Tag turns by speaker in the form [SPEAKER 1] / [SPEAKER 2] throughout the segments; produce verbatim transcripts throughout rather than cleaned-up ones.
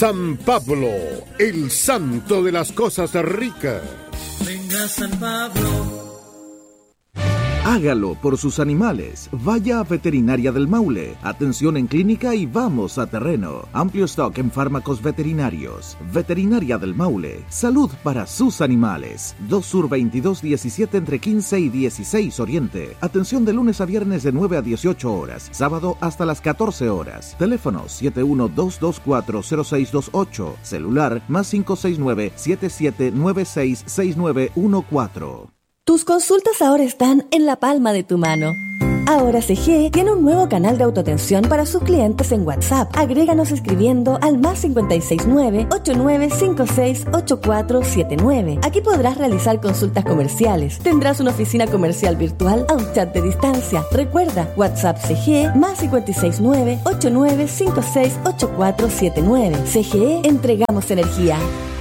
[SPEAKER 1] San Pablo, el santo de las cosas ricas.
[SPEAKER 2] Venga San Pablo.
[SPEAKER 3] Hágalo por sus animales. Vaya a Veterinaria del Maule. Atención en clínica y vamos a terreno. Amplio stock en fármacos veterinarios. Veterinaria del Maule. Salud para sus animales. dos Sur veintidós diecisiete entre quince y dieciséis Oriente. Atención de lunes a viernes de nueve a dieciocho horas. Sábado hasta las catorce horas. Teléfono siete uno dos dos cuatro cero seis dos ocho. Celular más cinco seis nueve siete siete nueve seis seis nueve uno cuatro.
[SPEAKER 4] Tus consultas ahora están en la palma de tu mano. Ahora C G tiene un nuevo canal de autoatención para sus clientes en WhatsApp. Agréganos escribiendo al más cinco seis nueve ocho nueve cinco seis ocho cuatro siete nueve. Aquí podrás realizar consultas comerciales. Tendrás una oficina comercial virtual a un chat de distancia. Recuerda, WhatsApp C G más cinco seis nueve ocho nueve cinco seis ocho cuatro siete nueve. C G E, entregamos energía.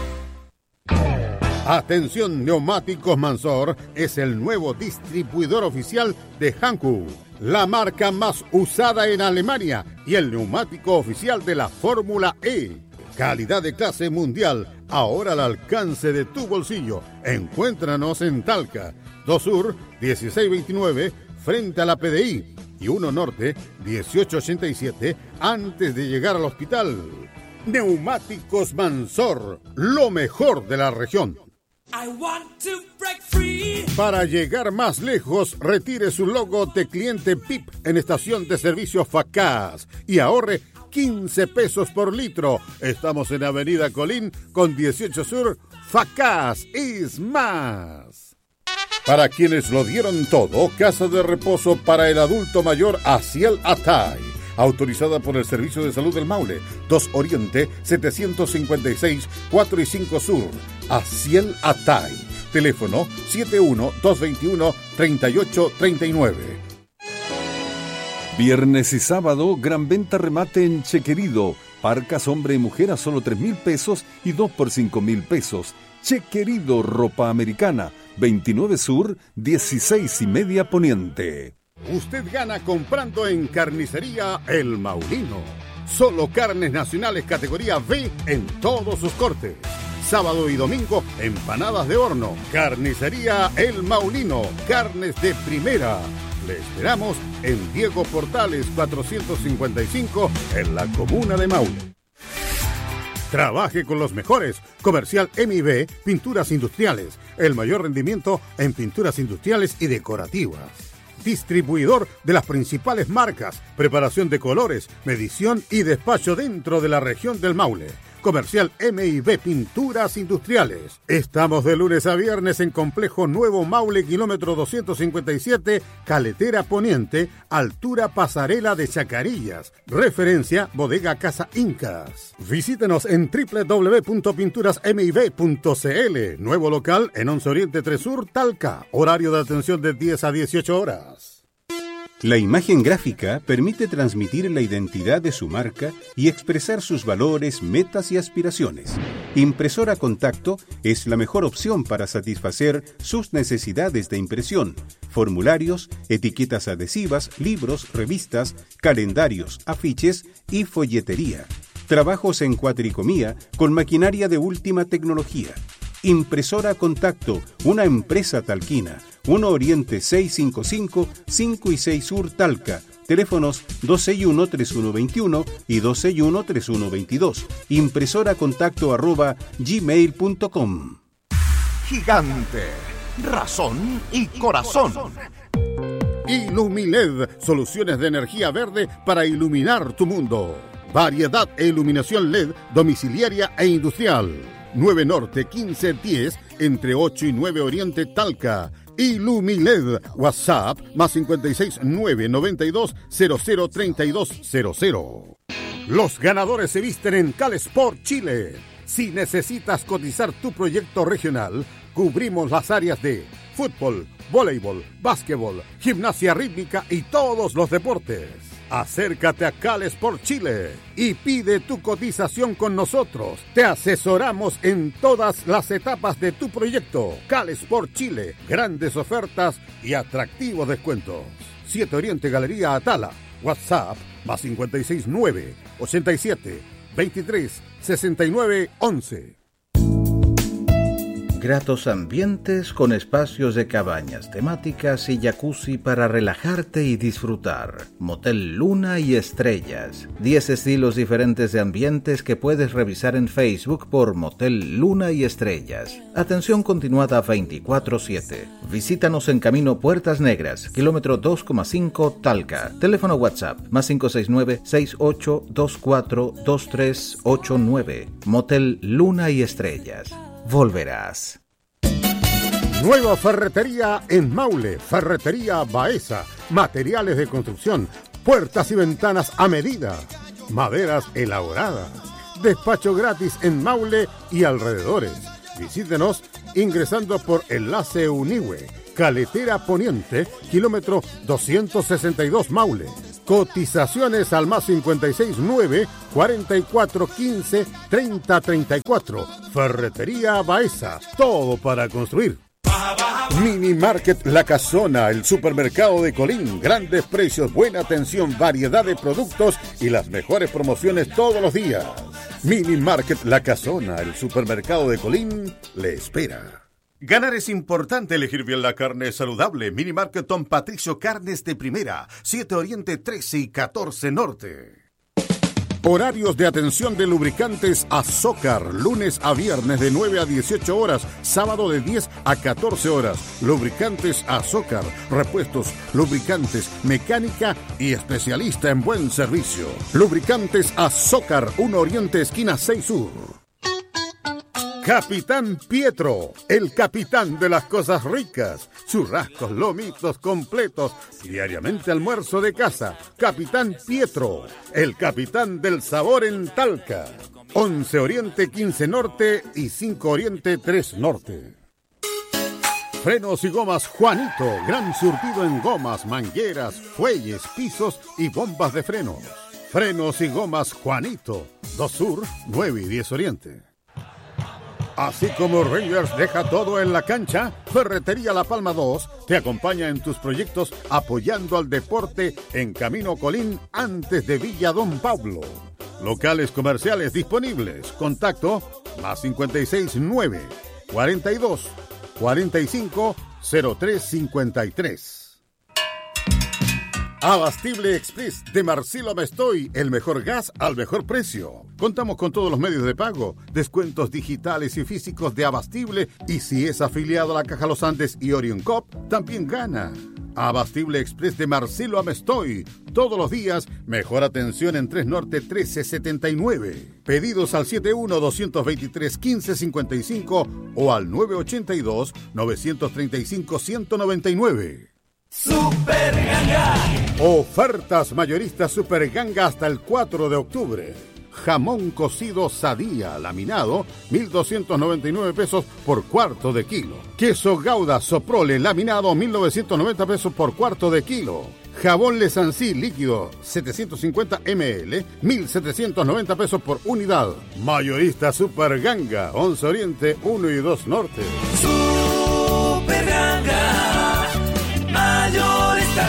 [SPEAKER 1] Atención, Neumáticos Mansor es el nuevo distribuidor oficial de Hankook, la marca más usada en Alemania y el neumático oficial de la Fórmula E. Calidad de clase mundial, ahora al alcance de tu bolsillo. Encuéntranos en Talca, dos Sur dieciséis veintinueve, frente a la P D I, y uno Norte dieciocho ochenta y siete, antes de llegar al hospital. Neumáticos Mansor, lo mejor de la región.
[SPEAKER 2] I want to break free.
[SPEAKER 1] Para llegar más lejos, retire su logo de cliente P I P en estación de servicio Facaz y ahorre quince pesos por litro. Estamos en Avenida Colín con dieciocho Sur. Facaz es más. Para quienes lo dieron todo, casa de reposo para el adulto mayor Asiel Atay. Autorizada por el Servicio de Salud del Maule, dos Oriente, setecientos cincuenta y seis, cuatro y cinco Sur. Asiel Atay. Teléfono siete uno dos dos uno tres ocho tres nueve.
[SPEAKER 5] Viernes y sábado, gran venta remate en Chequerido. Parcas hombre y mujer a solo tres mil pesos y dos por cinco mil pesos. Chequerido, ropa americana. veintinueve Sur, dieciséis y media Poniente.
[SPEAKER 1] Usted gana comprando en Carnicería El Maulino. Solo carnes nacionales categoría B en todos sus cortes. Sábado y domingo, empanadas de horno. Carnicería El Maulino. Carnes de primera. Le esperamos en Diego Portales cuatrocientos cincuenta y cinco en la comuna de Maule. Trabaje con los mejores. Comercial M I B Pinturas Industriales. El mayor rendimiento en pinturas industriales y decorativas. Distribuidor de las principales marcas, preparación de colores, medición y despacho dentro de la región del Maule. Comercial M I B Pinturas Industriales. Estamos de lunes a viernes en Complejo Nuevo Maule, kilómetro doscientos cincuenta y siete, Caletera Poniente, altura Pasarela de Chacarillas. Referencia Bodega Casa Incas. Visítenos en doble u doble u doble u punto pinturas m i b punto c l. Nuevo local en once Oriente tres Sur, Talca. Horario de atención de diez a dieciocho horas.
[SPEAKER 6] La imagen gráfica permite transmitir la identidad de su marca y expresar sus valores, metas y aspiraciones. Impresora Contacto es la mejor opción para satisfacer sus necesidades de impresión, formularios, etiquetas adhesivas, libros, revistas, calendarios, afiches y folletería. Trabajos en cuatricomía con maquinaria de última tecnología. Impresora Contacto, una empresa talquina. uno Oriente seiscientos cincuenta y cinco, cinco y seis Sur Talca. Teléfonos dos seis uno tres uno dos uno y dos seis uno tres uno dos dos. Impresora contacto arroba gmail punto com.
[SPEAKER 7] Gigante, razón y corazón.
[SPEAKER 1] Ilumiled, soluciones de energía verde para iluminar tu mundo. Variedad e iluminación L E D domiciliaria e industrial. nueve Norte quince diez entre ocho y nueve Oriente Talca. Ilumiled, WhatsApp más cincuenta y seis nueve noventa y dos cero cero treinta y dos cero cero. Los ganadores se visten en CalSport Chile. Si necesitas cotizar tu proyecto regional, cubrimos las áreas de fútbol, voleibol, básquetbol, gimnasia rítmica y todos los deportes. Acércate a CalSport Chile y pide tu cotización con nosotros. Te asesoramos en todas las etapas de tu proyecto. CalSport Chile, grandes ofertas y atractivos descuentos. siete Oriente Galería Atala, WhatsApp más cincuenta y seis nueve ochenta y siete veintitrés, sesenta y nueve, once.
[SPEAKER 3] Gratos ambientes con espacios de cabañas temáticas y jacuzzi para relajarte y disfrutar. Motel Luna y Estrellas. diez estilos diferentes de ambientes que puedes revisar en Facebook por Motel Luna y Estrellas. Atención continuada veinticuatro siete. Visítanos en Camino Puertas Negras, kilómetro dos coma cinco, Talca. Teléfono WhatsApp, más cinco seis nueve, seis ocho dos cuatro, dos tres ocho nueve. Motel Luna y Estrellas. Volverás.
[SPEAKER 1] Nueva ferretería en Maule, Ferretería Baeza, materiales de construcción, puertas y ventanas a medida, maderas elaboradas, despacho gratis en Maule y alrededores. Visítenos ingresando por Enlace Unihue, Caletera Poniente, kilómetro doscientos sesenta y dos Maule. Cotizaciones al más cincuenta y seis nueve, cuarenta y cuatro quince, treinta treinta y cuatro. Ferretería Baeza, todo para construir. Mini Market La Casona, el supermercado de Colín. Grandes precios, buena atención, variedad de productos y las mejores promociones todos los días. Mini Market La Casona, el supermercado de Colín, le espera. Ganar es importante, elegir bien la carne saludable. Mini Market Don Patricio, carnes de primera, siete Oriente, trece y catorce Norte. Horarios de atención de lubricantes Azócar, lunes a viernes de nueve a dieciocho horas, sábado de diez a catorce horas. Lubricantes Azócar, repuestos, lubricantes, mecánica y especialista en buen servicio. Lubricantes Azócar, uno Oriente, esquina seis Sur. Capitán Pietro, el capitán de las cosas ricas. Churrascos, lomitos completos, diariamente almuerzo de casa. Capitán Pietro, el capitán del sabor en Talca. once Oriente, quince Norte y cinco Oriente, tres Norte. Frenos y gomas Juanito, gran surtido en gomas, mangueras, fuelles, pisos y bombas de frenos. Frenos y gomas Juanito, dos Sur, nueve y diez Oriente. Así como Rangers deja todo en la cancha, Ferretería La Palma dos te acompaña en tus proyectos apoyando al deporte en Camino Colín antes de Villa Don Pablo. Locales comerciales disponibles. Contacto más cincuenta y seis nueve, cuarenta y dos, cuarenta y cinco, cero tres cincuenta y tres. Abastible Express de Marcelo Mestoy, el mejor gas al mejor precio. Contamos con todos los medios de pago, descuentos digitales y físicos de Abastible, y si es afiliado a la Caja Los Andes y Orion Cop, también gana. Abastible Express de Marcelo Amestoy, todos los días, mejor atención en tres Norte trece setenta y nueve. Pedidos al setenta y uno, doscientos veintitrés, quince cincuenta y cinco o al nueve ochenta y dos, novecientos treinta y cinco, ciento noventa y nueve.
[SPEAKER 2] Super Ganga.
[SPEAKER 1] Ofertas mayoristas Super Ganga hasta el cuatro de octubre. Jamón cocido Sadía laminado, mil doscientos noventa y nueve pesos por cuarto de kilo. Queso Gouda Soprole laminado, mil novecientos noventa pesos por cuarto de kilo. Jabón Lesancí líquido, setecientos cincuenta mililitros, mil setecientos noventa pesos por unidad. Mayorista Super Ganga, once Oriente, uno y dos Norte.
[SPEAKER 2] Super Ganga, mayorista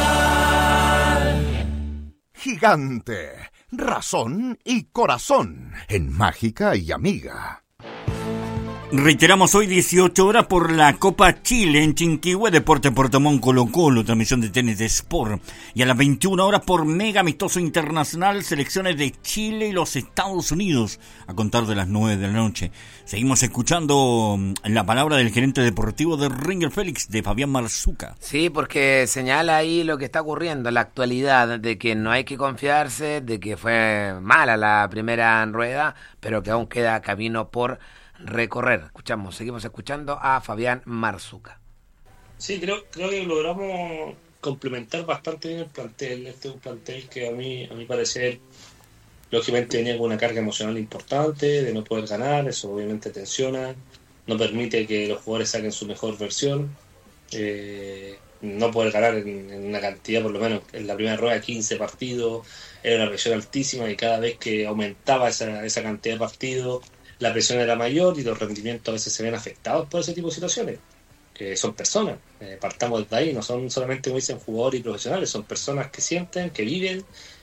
[SPEAKER 2] total.
[SPEAKER 7] Gigante, razón y corazón en Mágica y Amiga.
[SPEAKER 8] Reiteramos hoy dieciocho horas por la Copa Chile en Chinquihue, Deporte Puerto Montt Colo Colo, transmisión de tenis de Sport. Y a las veintiuna horas por Mega Amistoso Internacional, selecciones de Chile y los Estados Unidos, a contar de las nueve de la noche. Seguimos escuchando la palabra del gerente deportivo de Rangers Félix, de Fabián Marzuca.
[SPEAKER 9] Sí, porque señala ahí lo que está ocurriendo en la actualidad, de que no hay que confiarse, de que fue mala la primera rueda, pero que aún queda camino por recorrer. Escuchamos, seguimos escuchando a Fabián Marzuca.
[SPEAKER 10] Sí, creo, creo que logramos complementar bastante bien el plantel. Este es un plantel que a mí, a mi parecer, lógicamente venía con una carga emocional importante de no poder ganar, eso obviamente tensiona, no permite que los jugadores saquen su mejor versión, eh, no poder ganar en, en una cantidad, por lo menos en la primera rueda, quince partidos, era una presión altísima y cada vez que aumentaba esa, esa cantidad de partidos, la presión era mayor y los rendimientos a veces se ven afectados por ese tipo de situaciones, que son personas, eh, partamos desde ahí, no son solamente, como dicen, jugadores y profesionales, son personas que sienten, que viven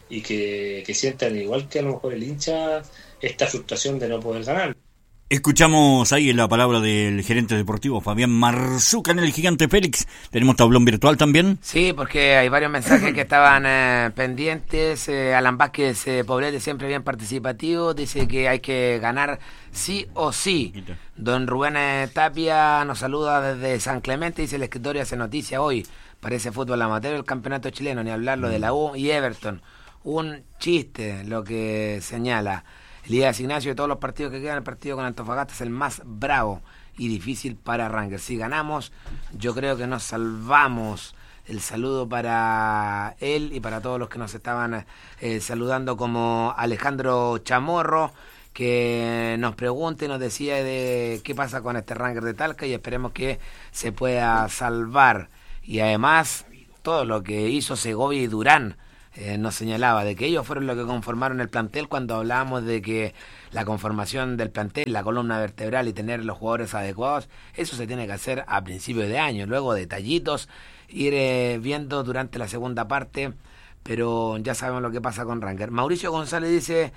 [SPEAKER 10] y que, que sientan, igual que a lo mejor el hincha, esta frustración de no poder ganar.
[SPEAKER 8] Escuchamos ahí la palabra del gerente deportivo Fabián Marzuca en el Gigante Félix. ¿Tenemos tablón virtual también?
[SPEAKER 9] Sí, porque hay varios mensajes que estaban eh, pendientes. Eh, Alan Vázquez eh, Poblete, siempre bien participativo, dice que hay que ganar sí o sí. Don Rubén eh, Tapia nos saluda desde San Clemente, dice: el escritorio hace noticia hoy, parece fútbol amateur el campeonato chileno, ni hablarlo de la U y Everton. Un chiste lo que señala Elías Ignacio. De todos los partidos que quedan, el partido con Antofagasta es el más bravo y difícil para Rangers. Si ganamos, yo creo que nos salvamos. El saludo para él y para todos los que nos estaban eh, saludando, como Alejandro Chamorro, que nos pregunta y nos decía de qué pasa con este Rangers de Talca, y esperemos que se pueda salvar. Y además, todo lo que hizo Segovia y Durán, Eh, nos señalaba de que ellos fueron los que conformaron el plantel. Cuando hablábamos de que la conformación del plantel, la columna vertebral y tener los jugadores adecuados, eso se tiene que hacer a principios de año, luego detallitos, ir eh, viendo durante la segunda parte, pero ya sabemos lo que pasa con Rangers. Mauricio González dice,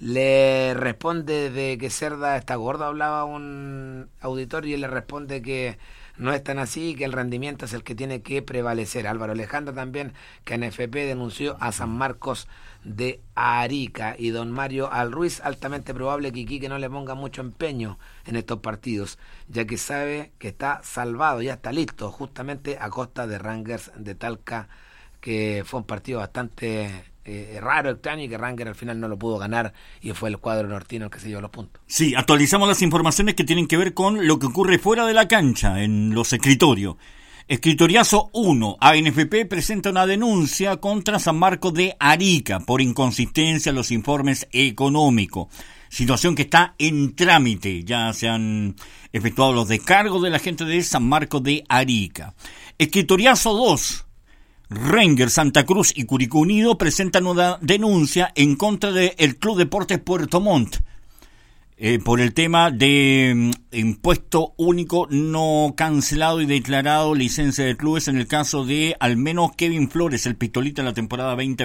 [SPEAKER 9] le responde de que Cerda está gordo, hablaba un auditor, y él le responde que no es tan así, que el rendimiento es el que tiene que prevalecer. Álvaro Alejandro también, que en F P denunció a San Marcos de Arica. Y don Mario Alruiz, altamente probable que Iquique no le ponga mucho empeño en estos partidos, ya que sabe que está salvado, ya está listo, justamente a costa de Rangers de Talca, que fue un partido bastante eh, raro, extraño, y que Rangers al final no lo pudo ganar, y fue el cuadro nortino el que se llevó los puntos.
[SPEAKER 8] Sí, actualizamos las informaciones que tienen que ver con lo que ocurre fuera de la cancha, en los escritorios. Escritoriazo uno, A N F P presenta una denuncia contra San Marcos de Arica por inconsistencia en los informes económicos. Situación que está en trámite, ya se han efectuado los descargos de la gente de San Marcos de Arica. Escritoriazo dos, Rangers, Santa Cruz y Curicó Unido presentan una denuncia en contra del Club Deportes Puerto Montt eh, por el tema de mm, impuesto único no cancelado y declarado licencia de clubes en el caso de al menos Kevin Flores, el pistolita en la temporada veinte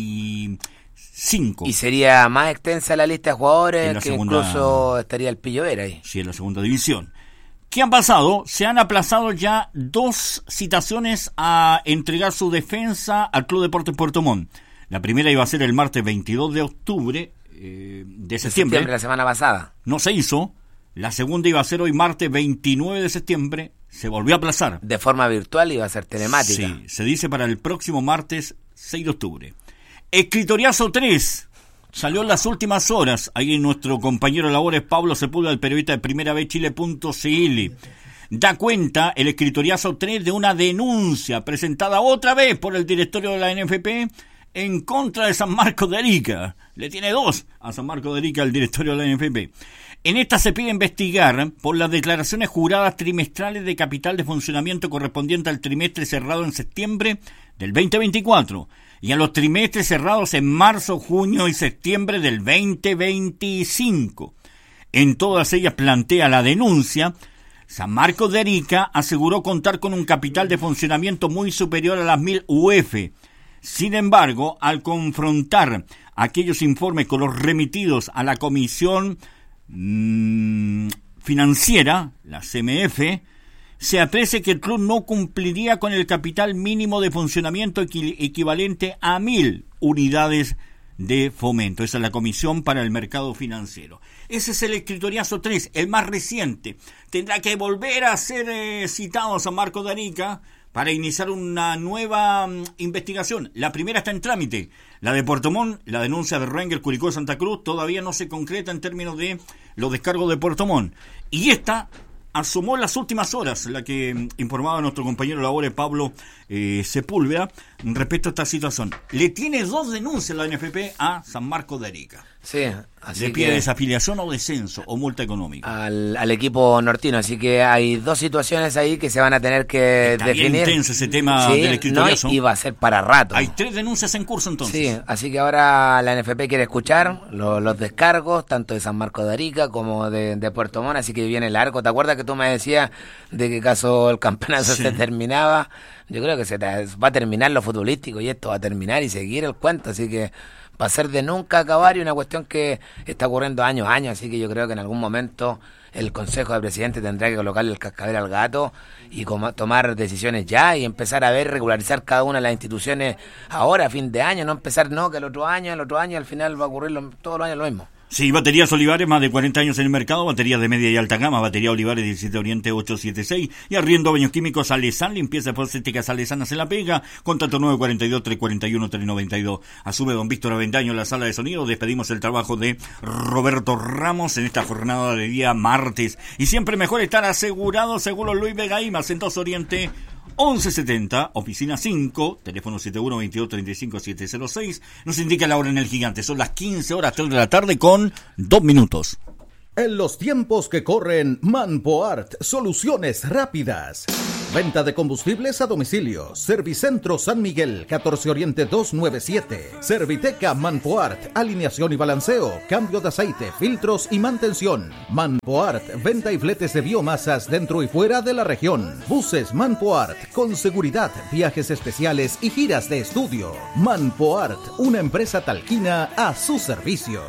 [SPEAKER 8] veinticinco.
[SPEAKER 9] Y sería más extensa la lista de jugadores, que
[SPEAKER 8] segunda,
[SPEAKER 9] incluso estaría el Pillo Vera ahí.
[SPEAKER 8] Sí, en la segunda división. ¿Qué han pasado? Se han aplazado ya dos citaciones a entregar su defensa al Club Deportes Puerto Montt. La primera iba a ser el martes veintidós de octubre eh, de septiembre.
[SPEAKER 9] septiembre, la semana pasada.
[SPEAKER 8] No se hizo. La segunda iba a ser hoy martes veintinueve de septiembre. Se volvió a aplazar.
[SPEAKER 9] De forma virtual, iba a ser telemática.
[SPEAKER 8] Sí, se dice para el próximo martes seis de octubre. Escritoriazo tres. Salió en las últimas horas, ahí nuestro compañero de labores Pablo Sepúlveda, el periodista de primera b chile punto c l. Da cuenta el escritoriazo tres de una denuncia presentada otra vez por el directorio de la N F P en contra de San Marcos de Arica. Le tiene dos a San Marcos de Arica el directorio de la N F P. En esta se pide investigar por las declaraciones juradas trimestrales de capital de funcionamiento correspondiente al trimestre cerrado en septiembre del veinte veinticuatro y a los trimestres cerrados en marzo, junio y septiembre del veinte veinticinco. En todas ellas plantea la denuncia: San Marcos de Arica aseguró contar con un capital de funcionamiento muy superior a las mil U F. Sin embargo, al confrontar aquellos informes con los remitidos a la Comisión mmm, Financiera, la C M F, se aprecia que el club no cumpliría con el capital mínimo de funcionamiento equi- equivalente a mil unidades de fomento. Esa es la Comisión para el Mercado Financiero. Ese es el escritoriazo tres, el más reciente. Tendrá que volver a ser eh, citado a San Marcos de Arica para iniciar una nueva um, investigación. La primera está en trámite. La de Puerto Montt, la denuncia de Rangers, Curicó y Santa Cruz, todavía no se concreta en términos de los descargos de Puerto Montt. Y esta asomó en las últimas horas, la que informaba nuestro compañero de labores Pablo eh, Sepúlveda respecto a esta situación. Le tiene dos denuncias la N F P a San Marcos de Arica.
[SPEAKER 9] Sí, así
[SPEAKER 8] Le pide
[SPEAKER 9] que
[SPEAKER 8] desafiliación o descenso o multa económica.
[SPEAKER 9] al, al equipo nortino, así que hay dos situaciones ahí que se van a tener que
[SPEAKER 8] Está bien
[SPEAKER 9] definir.
[SPEAKER 8] intenso ese tema
[SPEAKER 9] Sí,
[SPEAKER 8] del escritoriazo.
[SPEAKER 9] no, y va a ser para rato.
[SPEAKER 8] Hay tres denuncias en curso entonces.
[SPEAKER 9] Sí, así que ahora la N F P quiere escuchar lo- los descargos, tanto de San Marcos de Arica como de, de Puerto Montt, así que viene largo. ¿Te acuerdas que tú me decías de que caso el campeonato
[SPEAKER 8] Sí.
[SPEAKER 9] se terminaba? Yo creo que se te- va a terminar lo futbolístico y esto va a terminar y seguir el cuento, así que va a ser de nunca acabar y una cuestión que está ocurriendo años a años, así que yo creo que en algún momento el Consejo de Presidentes tendrá que colocarle el cascabel al gato y como- tomar decisiones ya y empezar a ver, regularizar cada una de las instituciones ahora, a fin de año, no empezar, no, que el otro año, el otro año, al final va a ocurrir lo- todos los años lo mismo.
[SPEAKER 8] Sí, baterías Olivares, más de cuarenta años en el mercado, baterías de media y alta gama, batería Olivares diecisiete Oriente ochocientos setenta y seis y arriendo baños químicos Alesan, limpieza fosféticas Alesanas en la pega, contacto nueve cuatro dos, tres cuatro uno, tres nueve dos. Asume don Víctor Avendaño en la sala de sonido, despedimos el trabajo de Roberto Ramos en esta jornada de día martes. Y siempre mejor estar asegurado, seguro Luis Vega y Sentos Oriente, once setenta, oficina cinco, teléfono setenta y uno, veintidós, treinta y cinco, setecientos seis. Nos indica la hora en el Gigante. Son las quince horas, tres de la tarde con dos minutos.
[SPEAKER 3] En los tiempos que corren, Manpoart, soluciones rápidas. Venta de combustibles a domicilio. Servicentro San Miguel, catorce Oriente doscientos noventa y siete. Serviteca Manpoart, alineación y balanceo, cambio de aceite, filtros y mantención. Manpoart, venta y fletes de biomasas dentro y fuera de la región. Buses Manpoart, con seguridad, viajes especiales y giras de estudio. Manpoart, una empresa talquina a su servicio.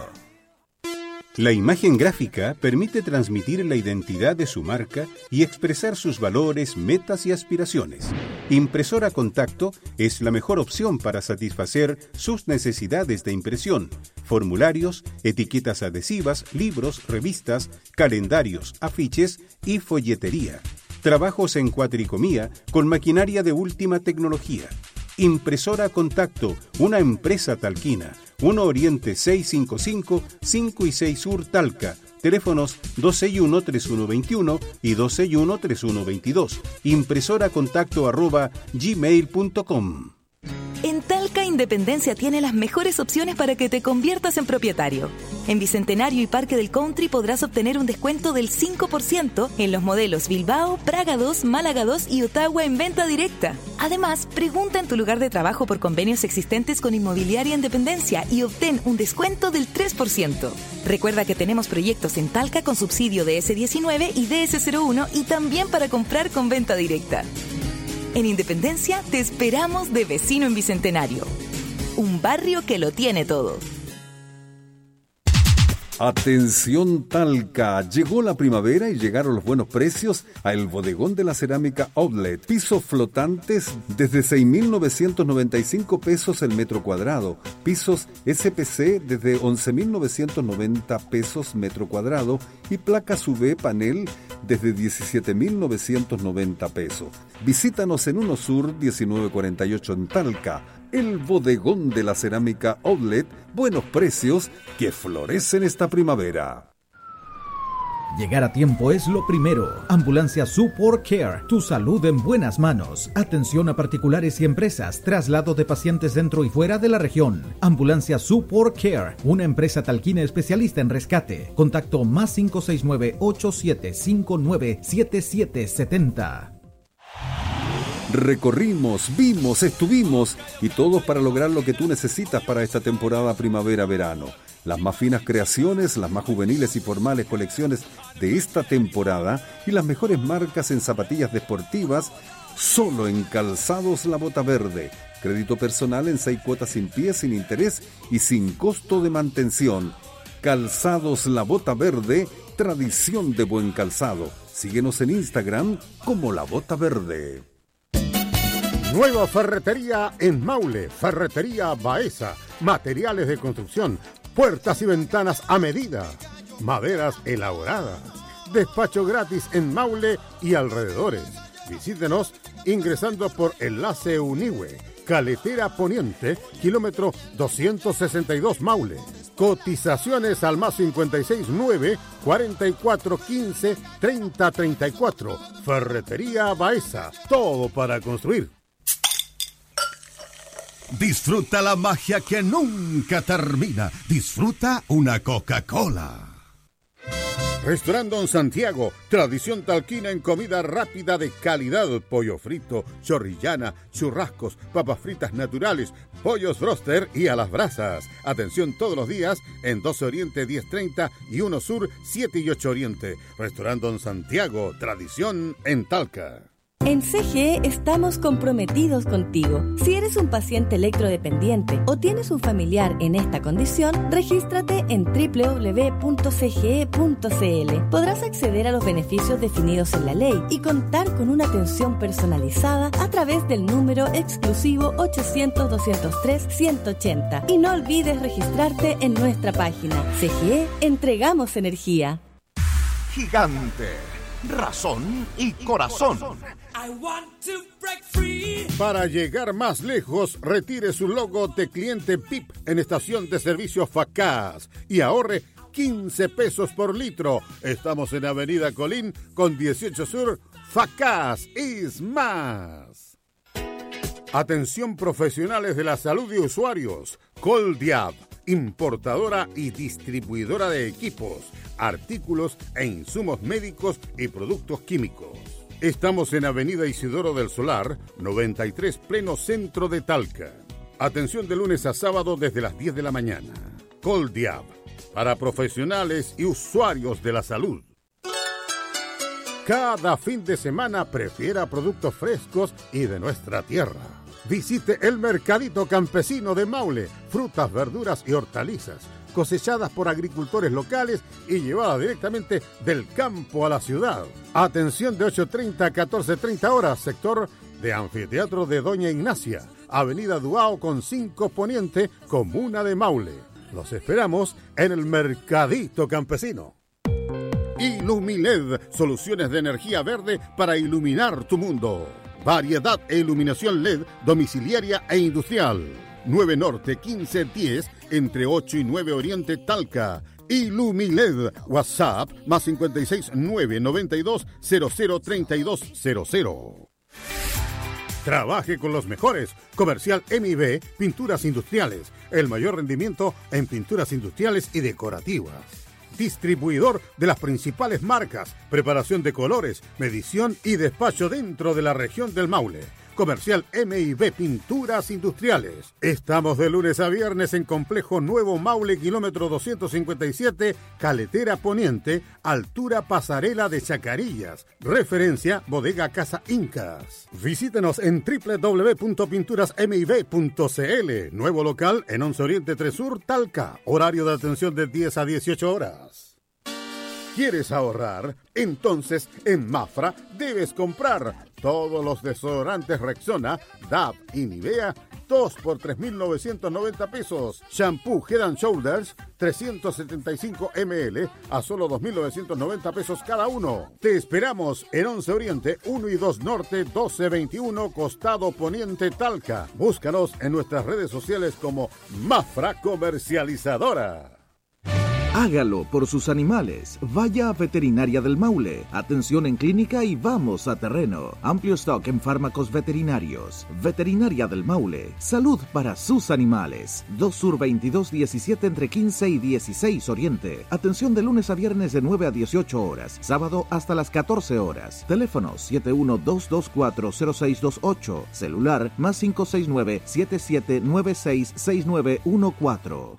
[SPEAKER 6] La imagen gráfica permite transmitir la identidad de su marca y expresar sus valores, metas y aspiraciones. Impresora Contacto es la mejor opción para satisfacer sus necesidades de impresión, formularios, etiquetas adhesivas, libros, revistas, calendarios, afiches y folletería. Trabajos en cuatricomía con maquinaria de última tecnología. Impresora Contacto, una empresa talquina. uno Oriente seiscientos cincuenta y cinco, cinco y seis Sur Talca. Teléfonos dos seis uno, tres uno dos uno y dos seis uno, tres uno dos dos. Impresoracontacto arroba gmail punto com.
[SPEAKER 11] En Talca Independencia tiene las mejores opciones para que te conviertas en propietario. En Bicentenario y Parque del Country podrás obtener un descuento del cinco por ciento en los modelos Bilbao, Praga dos, Málaga dos y Ottawa en venta directa. Además, pregunta en tu lugar de trabajo por convenios existentes con Inmobiliaria Independencia y obtén un descuento del tres por ciento. Recuerda que tenemos proyectos en Talca con subsidio de ese diecinueve y D S cero uno y también para comprar con venta directa. En Independencia te esperamos de vecino en Bicentenario. Un barrio que lo tiene todo.
[SPEAKER 5] Atención Talca, llegó la primavera y llegaron los buenos precios a El Bodegón de la Cerámica Outlet. Pisos flotantes desde seis mil novecientos noventa y cinco pesos el metro cuadrado. Pisos S P C desde once mil novecientos noventa pesos metro cuadrado y placas U V panel desde diecisiete mil novecientos noventa pesos. Visítanos en Uno Sur diecinueve cuarenta y ocho en Talca. El Bodegón de la Cerámica Outlet, buenos precios que florecen esta primavera.
[SPEAKER 3] Llegar a tiempo es lo primero. Ambulancia Support Care, tu salud en buenas manos. Atención a particulares y empresas, traslado de pacientes dentro y fuera de la región. Ambulancia Support Care, una empresa talquina especialista en rescate. Contacto más cinco seis nueve, ocho siete cinco nueve, siete siete siete cero.
[SPEAKER 5] Recorrimos, vimos, estuvimos y todos para lograr lo que tú necesitas para esta temporada primavera-verano. Las más finas creaciones, las más juveniles y formales colecciones de esta temporada y las mejores marcas en zapatillas deportivas, solo en Calzados La Bota Verde. Crédito personal en seis cuotas sin pie, sin interés y sin costo de mantención. Calzados La Bota Verde, tradición de buen calzado. Síguenos en Instagram como La Bota Verde.
[SPEAKER 1] Nueva ferretería en Maule, Ferretería Baeza, materiales de construcción, puertas y ventanas a medida, maderas elaboradas, despacho gratis en Maule y alrededores. Visítenos ingresando por Enlace Unihue, Caletera Poniente, kilómetro doscientos sesenta y dos Maule. Cotizaciones al más cincuenta y seis nueve, cuarenta y cuatro quince, treinta treinta y cuatro. Ferretería Baeza, todo para construir. Disfruta la magia que nunca termina. Disfruta una Coca-Cola. Restaurant Don Santiago, tradición talquina en comida rápida de calidad, pollo frito, chorrillana, churrascos, papas fritas naturales, pollos broster y a las brasas. Atención todos los días en doce Oriente diez treinta y uno Sur siete y ocho Oriente. Restaurant Don Santiago, tradición en Talca.
[SPEAKER 4] En C G E estamos comprometidos contigo. Si eres un paciente electrodependiente o tienes un familiar en esta condición, regístrate en doble u doble u doble u punto c g e punto c l. Podrás acceder a los beneficios definidos en la ley y contar con una atención personalizada a través del número exclusivo ochocientos, doscientos tres, ciento ochenta. Y no olvides registrarte en nuestra página. C G E, entregamos energía.
[SPEAKER 7] Gigante, razón y corazón.
[SPEAKER 1] Para llegar más lejos, retire su logo de cliente P I P en estación de servicio Facaz y ahorre quince pesos por litro. Estamos en Avenida Colín con dieciocho Sur. Facaz is más. Atención profesionales de la salud y usuarios. Coldiab, importadora y distribuidora de equipos, artículos e insumos médicos y productos químicos. Estamos en Avenida Isidoro del Solar, noventa y tres, pleno centro de Talca. Atención de lunes a sábado desde las diez de la mañana. Coldiab, para profesionales y usuarios de la salud. Cada fin de semana prefiera productos frescos y de nuestra tierra. Visite el Mercadito Campesino de Maule, frutas, verduras y hortalizas, cosechadas por agricultores locales y llevadas directamente del campo a la ciudad. Atención de ocho treinta a catorce treinta horas, sector de Anfiteatro de Doña Ignacia, Avenida Duao con cinco Poniente, Comuna de Maule. Los esperamos en el Mercadito Campesino. Ilumiled, soluciones de energía verde para iluminar tu mundo. Variedad e iluminación L E D domiciliaria e industrial. nueve Norte quince diez entre ocho y nueve Oriente Talca. Ilumiled, WhatsApp más cincuenta y seis, nueve noventa y dos, cero cero treinta y dos cero cero. Trabaje con los mejores. Comercial M I B, Pinturas Industriales. El mayor rendimiento en pinturas industriales y decorativas. Distribuidor de las principales marcas, preparación de colores, medición y despacho dentro de la región del Maule. Comercial M I B Pinturas Industriales. Estamos de lunes a viernes en Complejo Nuevo Maule, kilómetro doscientos cincuenta y siete, Caletera Poniente, altura Pasarela de Chacarillas. Referencia Bodega Casa Incas. Visítenos en doble u doble u doble u punto pinturas m i b punto c l. Nuevo local en once Oriente tres Sur, Talca. Horario de atención de diez a dieciocho horas. ¿Quieres ahorrar? Entonces en Mafra debes comprar todos los desodorantes Rexona, D A V y Nivea, dos por tres mil novecientos noventa pesos. Shampoo Head and Shoulders, trescientos setenta y cinco mililitros a solo dos mil novecientos noventa pesos cada uno. Te esperamos en once Oriente, uno y dos Norte, doce veintiuno, Costado Poniente, Talca. Búscanos en nuestras redes sociales como Mafra Comercializadora.
[SPEAKER 3] Hágalo por sus animales. Vaya a Veterinaria del Maule. Atención en clínica y vamos a terreno. Amplio stock en fármacos veterinarios. Veterinaria del Maule. Salud para sus animales. dos Sur veintidós diecisiete entre quince y dieciséis Oriente. Atención de lunes a viernes de nueve a dieciocho horas. Sábado hasta las catorce horas. Teléfono siete uno dos dos cuatro cero seis dos ocho. Celular más cinco seis nueve siete siete nueve seis seis nueve uno cuatro.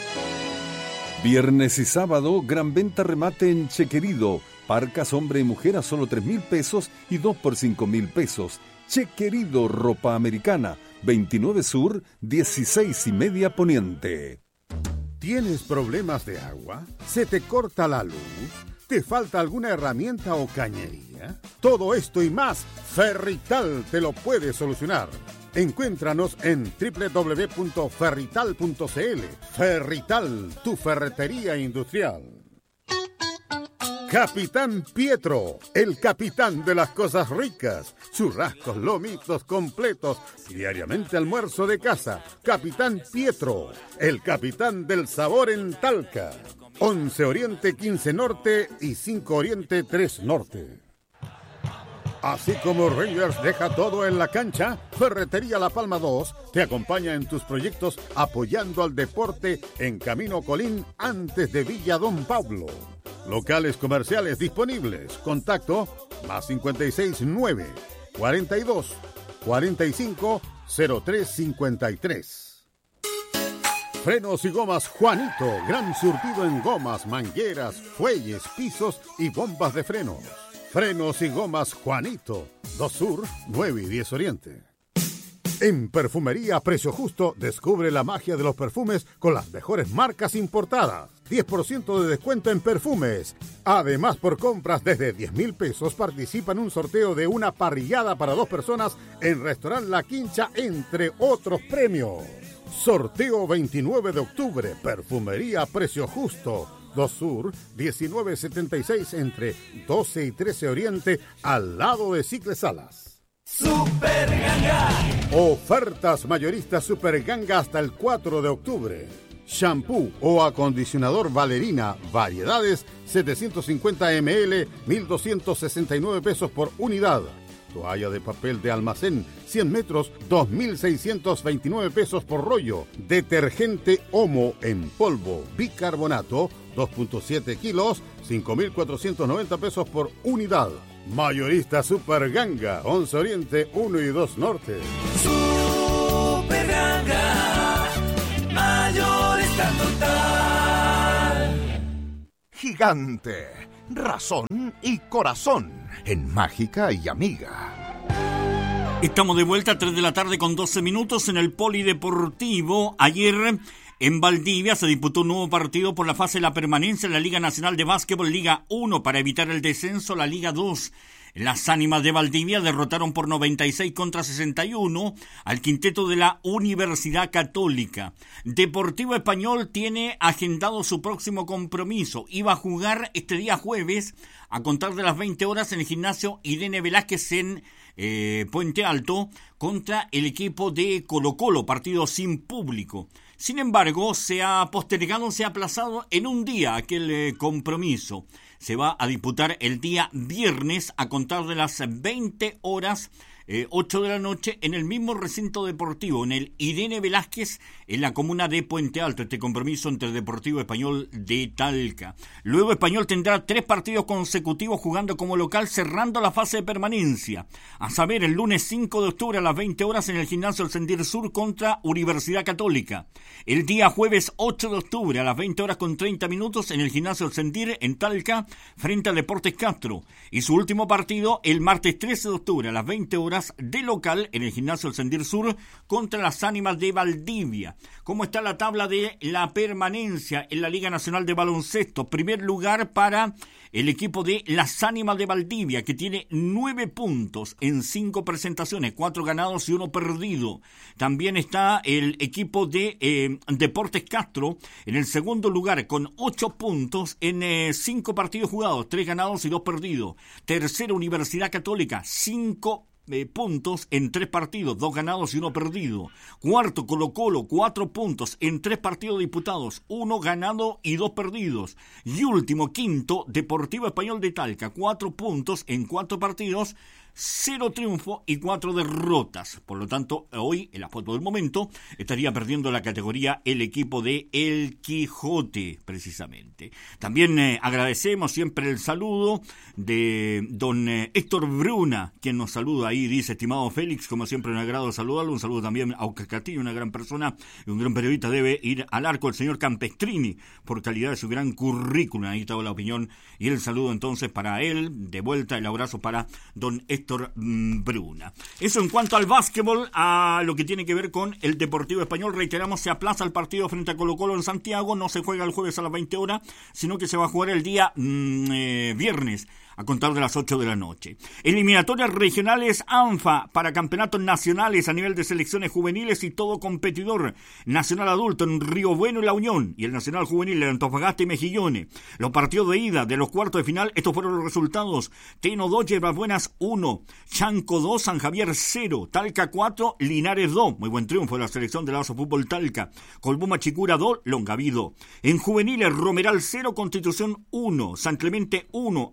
[SPEAKER 5] Viernes y sábado, gran venta remate en Chequerido. Parcas hombre y mujer a solo tres mil pesos y dos por cinco mil pesos. Chequerido, ropa americana. veintinueve Sur, dieciséis y media Poniente.
[SPEAKER 1] ¿Tienes problemas de agua? ¿Se te corta la luz? ¿Te falta alguna herramienta o cañería? Todo esto y más, Ferrital te lo puede solucionar. Encuéntranos en doble u doble u doble u punto ferrital punto c l. Ferrital, tu ferretería industrial. Capitán Pietro, el capitán de las cosas ricas. Churrascos, lomitos completos, diariamente almuerzo de casa. Capitán Pietro, el capitán del sabor en Talca. once Oriente, quince Norte y cinco Oriente, tres Norte. Así como Rangers deja todo en la cancha, Ferretería La Palma dos te acompaña en tus proyectos apoyando al deporte en Camino Colín antes de Villa Don Pablo. Locales comerciales disponibles. Contacto más cincuenta y seis nueve, cuarenta y dos, cuarenta y cinco, cero tres cincuenta y tres. Frenos y Gomas Juanito, gran surtido en gomas, mangueras, fuelles, pisos y bombas de frenos. Frenos y Gomas Juanito, dos Sur, nueve y diez Oriente. En Perfumería Precio Justo, descubre la magia de los perfumes con las mejores marcas importadas. diez por ciento de descuento en perfumes. Además, por compras desde diez mil pesos, participa en un sorteo de una parrillada para dos personas en Restaurant La Quincha, entre otros premios. Sorteo veintinueve de octubre, Perfumería Precio Justo, dos Sur, diecinueve setenta y seis, entre doce y trece Oriente, al lado de Cicles Salas.
[SPEAKER 2] Super Ganga.
[SPEAKER 1] Ofertas mayoristas Super Ganga hasta el cuatro de octubre. Shampoo o acondicionador Valerina, variedades, setecientos cincuenta mililitros, mil doscientos sesenta y nueve pesos por unidad. Toalla de papel de almacén, cien metros, dos mil seiscientos veintinueve pesos por rollo. Detergente Omo en polvo, bicarbonato, dos punto siete kilos, cinco mil cuatrocientos noventa pesos por unidad. Mayorista Super Ganga, once Oriente, uno y dos Norte.
[SPEAKER 2] Super Ganga, mayorista total.
[SPEAKER 7] Gigante, razón y corazón en Mágica y Amiga.
[SPEAKER 8] Estamos de vuelta a tres de la tarde con doce minutos en el Polideportivo. Ayer en Valdivia se disputó un nuevo partido por la fase de la permanencia en la Liga Nacional de Básquetbol Liga uno para evitar el descenso a la Liga dos. Las Ánimas de Valdivia derrotaron por noventa y seis contra sesenta y uno al quinteto de la Universidad Católica. Deportivo Español tiene agendado su próximo compromiso. Iba a jugar este día jueves a contar de las veinte horas en el gimnasio Irene Velázquez en eh, Puente Alto contra el equipo de Colo Colo, partido sin público. Sin embargo, se ha postergado, se ha aplazado en un día aquel eh, compromiso. Se va a disputar el día viernes a contar de las veinte horas, eh, ocho de la noche, en el mismo recinto deportivo, en el Irene Velázquez, en la comuna de Puente Alto, este compromiso entre el Deportivo Español de Talca. Luego Español tendrá tres partidos consecutivos jugando como local, cerrando la fase de permanencia. A saber, el lunes cinco de octubre a las veinte horas en el gimnasio El Sendir Sur contra Universidad Católica. El día jueves ocho de octubre a las veinte horas con treinta minutos en el gimnasio El Sendir en Talca frente al Deportes Castro. Y su último partido el martes trece de octubre a las veinte horas de local en el gimnasio El Sendir Sur contra las Ánimas de Valdivia. ¿Cómo está la tabla de la permanencia en la Liga Nacional de Baloncesto? Primer lugar para el equipo de las Ánimas de Valdivia, que tiene nueve puntos en cinco presentaciones, cuatro ganados y uno perdido. También está el equipo de eh, Deportes Castro en el segundo lugar con ocho puntos en eh, cinco partidos jugados, tres ganados y dos perdidos. Tercera, Universidad Católica, cinco Eh, puntos en tres partidos, dos ganados y uno perdido. Cuarto, Colo Colo, cuatro puntos en tres partidos disputados, uno ganado y dos perdidos. Y último, quinto, Deportivo Español de Talca, cuatro puntos en cuatro partidos, cero triunfo y cuatro derrotas. Por lo tanto, hoy, en la foto del momento, estaría perdiendo la categoría el equipo de El Quijote, precisamente. También eh, agradecemos siempre el saludo de don eh, Héctor Bruna, quien nos saluda ahí, dice: estimado Félix, como siempre un agrado saludarlo. Un saludo también a Oscar Castillo, una gran persona y un gran periodista. Debe ir al arco el señor Campestrini por calidad de su gran currículum. Ahí está la opinión y el saludo entonces para él. De vuelta el abrazo para don Héctor Bruna. Eso en cuanto al básquetbol. A lo que tiene que ver con el Deportivo Español, reiteramos, se aplaza el partido frente a Colo Colo en Santiago. No se juega el jueves a las veinte horas, sino que se va a jugar el día mmm, eh, viernes a contar de las ocho de la noche. Eliminatorias regionales ANFA para campeonatos nacionales a nivel de selecciones juveniles y todo competidor. Nacional adulto en Río Bueno y La Unión, y el Nacional juvenil en Antofagasta y Mejillones. Los partidos de ida de los cuartos de final, estos fueron los resultados: Teno dos, Yerbas Buenas uno, Chanco dos, San Javier cero, Talca cuatro, Linares dos. Muy buen triunfo de la selección de la Oso Fútbol Talca. Colbuma Chicura dos, Longaví dos. En juveniles, Romeral cero, Constitución uno, San Clemente uno, Agua Negra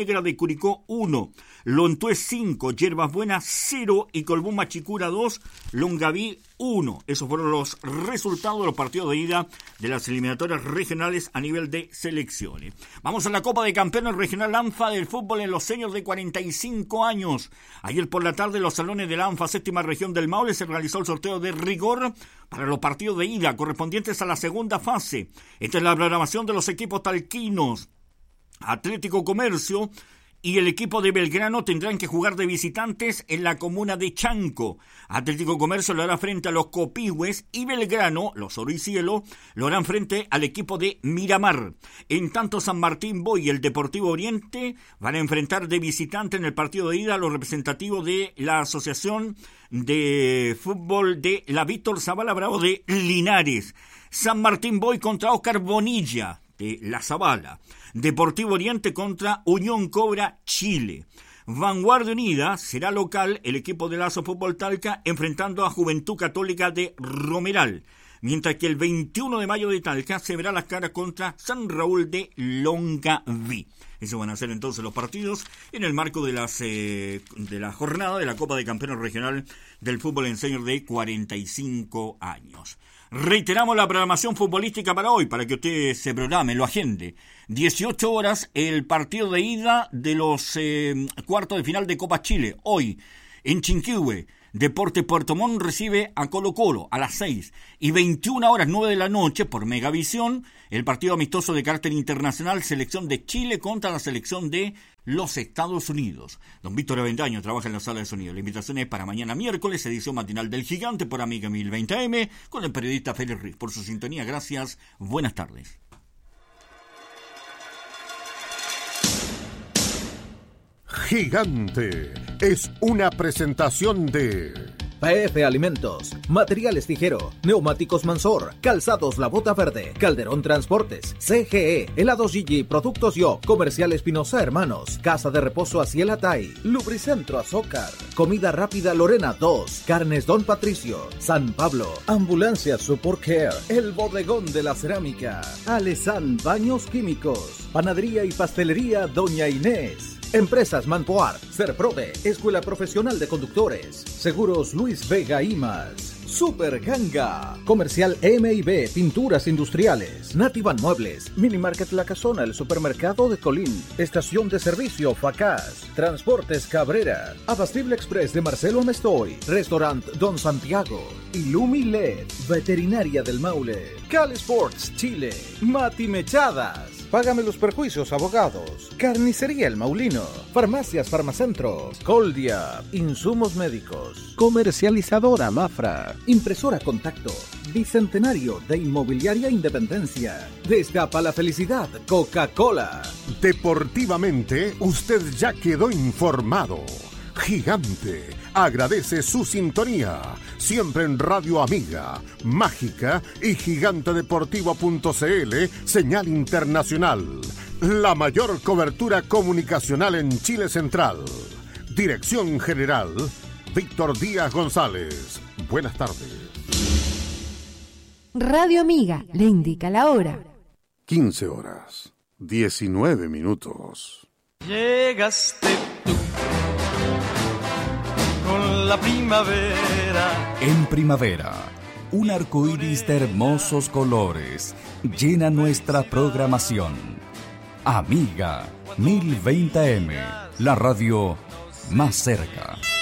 [SPEAKER 8] Negra de Curicó uno, Lontué cinco, Yerbas Buenas cero y Colbún Machicura dos, Longaví uno. Esos fueron los resultados de los partidos de ida de las eliminatorias regionales a nivel de selecciones. Vamos a la Copa de Campeones Regional ANFA del fútbol en los seniors de cuarenta y cinco años. Ayer por la tarde en los salones de la ANFA séptima región del Maule se realizó el sorteo de rigor para los partidos de ida correspondientes a la segunda fase. Esta es la programación de los equipos talquinos. Atlético Comercio y el equipo de Belgrano tendrán que jugar de visitantes en la comuna de Chanco. Atlético Comercio lo hará frente a los Copihue y Belgrano, los Oro y Cielo, lo harán frente al equipo de Miramar. En tanto, San Martín Boy y el Deportivo Oriente van a enfrentar de visitante en el partido de ida a los representativos de la Asociación de Fútbol de la Víctor Zavala Bravo de Linares. San Martín Boy contra Oscar Bonilla de La Zavala. Deportivo Oriente contra Unión Cobra Chile. Vanguardia Unida será local el equipo de Lazo Fútbol Talca enfrentando a Juventud Católica de Romeral. Mientras que el veintiuno de mayo de Talca se verá las caras contra San Raúl de Longaví. Esos van a ser entonces los partidos en el marco de las eh, de la jornada de la Copa de Campeones Regional del Fútbol en Senior de cuarenta y cinco años. Reiteramos la programación futbolística para hoy, para que usted se programe, lo agende. dieciocho horas, el partido de ida de los eh, cuartos de final de Copa Chile. Hoy, en Chinquihue, Deporte Puerto Montt recibe a Colo Colo a las seis. Y veintiuna horas, nueve de la noche, por Megavisión, el partido amistoso de carácter internacional, selección de Chile contra la selección de los Estados Unidos. Don Víctor Avendaño trabaja en la sala de sonido. La invitación es para mañana miércoles, edición matinal del Gigante por Amiga mil veinte A M, con el periodista Félix Riz. Por su sintonía, gracias. Buenas tardes.
[SPEAKER 1] Gigante es una presentación de
[SPEAKER 3] P F Alimentos, Materiales Tijero, Neumáticos Mansor, Calzados La Bota Verde, Calderón Transportes, C G E, Helados Gigi, Productos Yo, Comercial Espinosa Hermanos, Casa de Reposo Aciel Atay, Lubricentro Azócar, Comida Rápida Lorena dos, Carnes Don Patricio, San Pablo, Ambulancia Support Care, El Bodegón de la Cerámica, Alesan Baños Químicos, Panadería y Pastelería Doña Inés, Empresas Manpoar, Serprode, Escuela Profesional de Conductores, Seguros Luis Vega y más. Super Ganga, Comercial M y B, Pinturas Industriales, Nativan Muebles, Minimarket La Casona, el Supermercado de Colín, Estación de Servicio Facaz, Transportes Cabrera, Abastible Express de Marcelo Mestoy, Restaurant Don Santiago, Ilumi L E D, Veterinaria del Maule, Cali Sports Chile, Mati Mechadas, Págame los Perjuicios Abogados, Carnicería El Maulino, Farmacias Farmacentro, Coldia, Insumos Médicos, Comercializadora Mafra, Impresora Contacto, Bicentenario de Inmobiliaria Independencia, Destapa la Felicidad, Coca-Cola.
[SPEAKER 1] Deportivamente, usted ya quedó informado. Gigante agradece su sintonía, siempre en Radio Amiga, Mágica y Gigante Deportivo punto C L, señal internacional. La mayor cobertura comunicacional en Chile Central. Dirección General, Víctor Díaz González. Buenas tardes.
[SPEAKER 12] Radio Amiga le indica la hora.
[SPEAKER 1] quince horas, diecinueve minutos.
[SPEAKER 2] Llegaste tú con la primavera.
[SPEAKER 13] En primavera, un arco iris de hermosos colores llena nuestra programación. Amiga mil veinte A M, la radio más cerca.